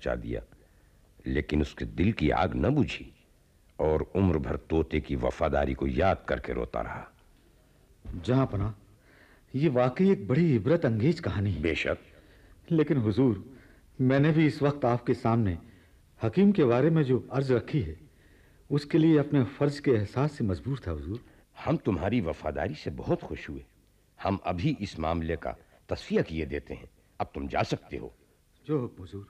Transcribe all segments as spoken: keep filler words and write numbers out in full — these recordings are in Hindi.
पहुंचा दिया, लेकिन उसके दिल की आग न बुझी और उम्र भर तोते की वफादारी को याद करके रोता रहा। जहांपना, ये वाकई एक बड़ी इबरत अंगेज कहानी है। बेशक, लेकिन हुजूर, मैंने भी इस वक्त आपके सामने हकीम के बारे में जो अर्ज रखी है, उसके लिए अपने फर्ज के एहसास से मजबूर था हुजूर। हम तुम्हारी वफादारी से बहुत खुश हुए। हम अभी इस मामले का तस्फिया किए देते हैं। अब तुम जा सकते हो। जो हुक्म हुजूर।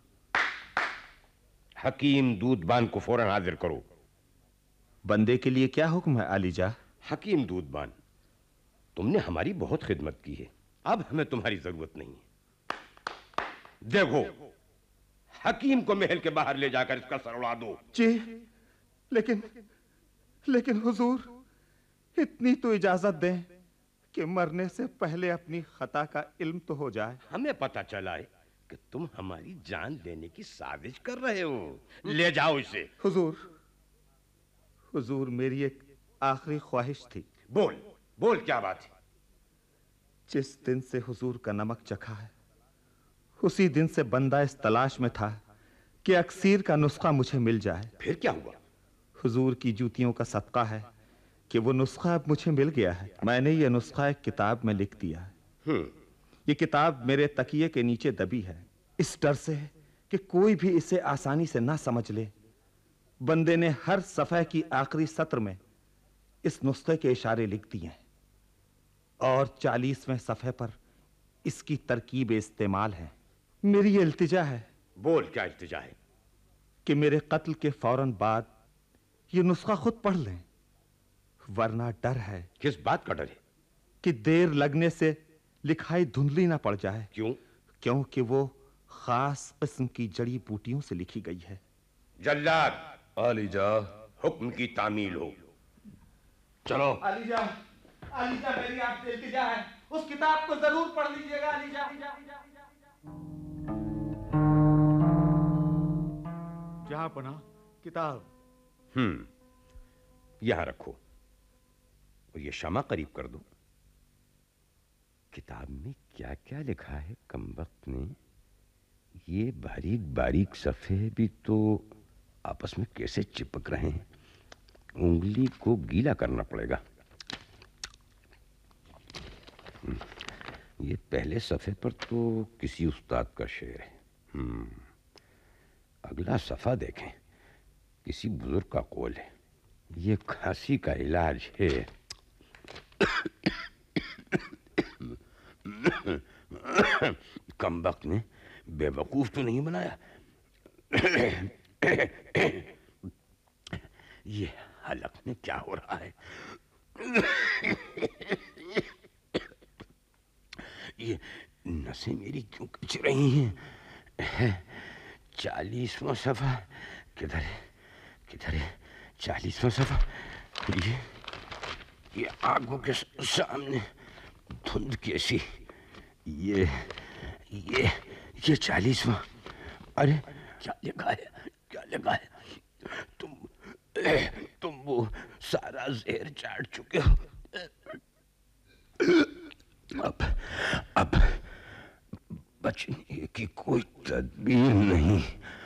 हकीम दूधबान को फौरन हाजिर करो। बंदे के लिए क्या हुक्म है आलीजा? हकीम दूधबान, तुमने हमारी बहुत खिदमत की है, अब हमें तुम्हारी जरूरत नहीं है। देखो, हकीम को महल के बाहर ले जाकर इसका सर उड़ा दो। जी, लेकिन लेकिन हुजूर, इतनी तो इजाजत दें कि मरने से पहले अपनी खता का इल्म तो हो जाए। हमें पता चला है कि तुम हमारी जान लेने की साजिश कर रहे हो। ले जाओ इसे। हुजूर, हुजूर, मेरी एक आखिरी ख्वाहिश थी। बोल बोल, क्या बात है? जिस दिन से हुजूर का नमक चखा है, उसी दिन से बंदा इस तलाश में था कि अक्सीर का नुस्खा मुझे मिल जाए। फिर क्या हुआ? हुजूर की जूतियों का सदका है कि वो नुस्खा अब मुझे मिल गया है। मैंने ये नुस्खा एक किताब में लिख दिया है। ये किताब मेरे तकिए के नीचे दबी है, इस डर से कि कोई भी इसे आसानी से ना समझ ले। बंदे ने हर सफ़े की आखिरी सत्र में इस नुस्खे के इशारे लिख दिए हैं और चालीसवें सफ़े पर इसकी तरकीब इस्तेमाल है। मेरी ये इल्तिजा है। बोल, क्या इल्तिजा है? कि मेरे कत्ल के फौरन बाद ये नुस्खा खुद पढ़ लें, वरना डर है। किस बात का डर है? कि देर लगने से लिखाई धुंधली ना पड़ जाए। क्यों? क्योंकि वो खास किस्म की जड़ी बूटियों से लिखी गई है। जल्लाद, आलीजा, हुक्म की तामील हो। चलो। आलीजा, आलीजा, मेरी आपसे इल्तिजा है, उस किताब को जरूर पढ़ लीजिएगा आलीजा। जहांपना, किताब। हम्म यहां रखो और ये शमा करीब कर दो। किताब में क्या क्या लिखा है कमबख्त ने? ये बारीक बारीक सफ़े भी तो आपस में कैसे चिपक रहे हैं। उंगली को गीला करना पड़ेगा। ये पहले सफ़े पर तो किसी उस्ताद का शेर है। हम्म अगला सफ़ा देखें, किसी बुजुर्ग का कौल है। ये खांसी का इलाज है। कमबख्त ने बेवकूफ तो नहीं बनाया। ये हलक में क्या हो रहा है? ये नसें मेरी क्यों खिंच रही हैं? चालीसवां सफा किधर है? किधर है चालीसवां सफा? ये ये आंखों के सामने धुंध कैसी? ये ये ये चालीसवां। अरे क्या लिखा है? क्या लिखा है? तुम तुम वो सारा जहर चाट चुके हो। अब अब बचने की कोई तदबीर नहीं।